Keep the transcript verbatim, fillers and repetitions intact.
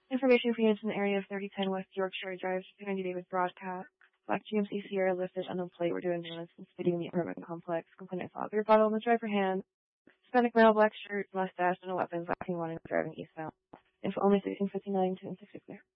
Information for units in the area of thirty ten West Yorkshire Drive, Randy David broadcast. Black G M C Sierra lifted unknown plate. We're doing minutes and speeding in the apartment complex. Complainant file. Beer bottle in the driver hand. Hispanic male, black shirt, mustache, and no weapons. Lacking one and driving eastbound. Info only sixteen fifty-nine to six six there.